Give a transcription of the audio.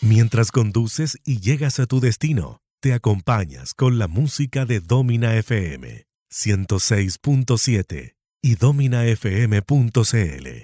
Mientras conduces y llegas a tu destino, te acompañas con la música de Domina FM 106.7 y dominafm.cl.